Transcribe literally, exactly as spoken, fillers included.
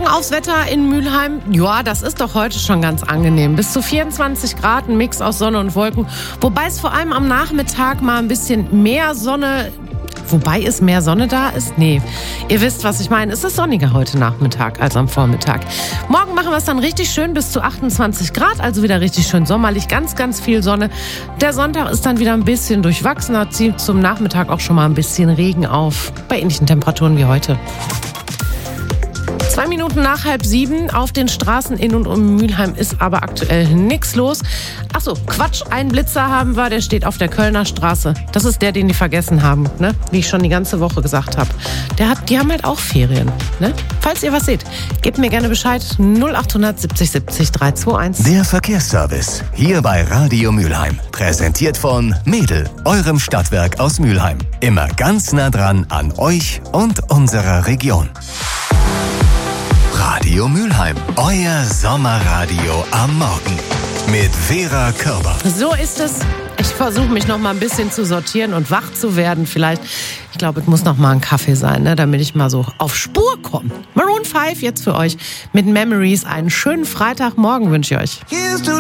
Gucken aufs Wetter in Mülheim. Ja, das ist doch heute schon ganz angenehm. Bis zu vierundzwanzig Grad, ein Mix aus Sonne und Wolken. Wobei es vor allem am Nachmittag mal ein bisschen mehr Sonne... Wobei es mehr Sonne da ist? Nee. Ihr wisst, was ich meine. Es ist sonniger heute Nachmittag als am Vormittag. Morgen machen wir es dann richtig schön bis zu achtundzwanzig Grad, also wieder richtig schön sommerlich, ganz, ganz viel Sonne. Der Sonntag ist dann wieder ein bisschen durchwachsener, zieht zum Nachmittag auch schon mal ein bisschen Regen auf, bei ähnlichen Temperaturen wie heute. Zwei Minuten nach halb sieben. Auf den Straßen in und um Mülheim ist aber aktuell nichts los. Achso, Quatsch, einen Blitzer haben wir, der steht auf der Kölner Straße. Das ist der, den die vergessen haben, ne? Wie ich schon die ganze Woche gesagt habe. Der hat, die haben halt auch Ferien, ne? Falls ihr was seht, gebt mir gerne Bescheid. null acht siebzig siebzig drei zwei eins. Der Verkehrsservice, hier bei Radio Mülheim. Präsentiert von Mädel, eurem Stadtwerk aus Mülheim. Immer ganz nah dran an euch und unserer Region. Radio Mülheim, euer Sommerradio am Morgen mit Vera Körber. So ist es. Ich versuche mich noch mal ein bisschen zu sortieren und wach zu werden vielleicht. Ich glaube, es muss noch mal ein Kaffee sein, ne, damit ich mal so auf Spur komme. Maroon fünf jetzt für euch mit Memories. Einen schönen Freitagmorgen wünsche ich euch.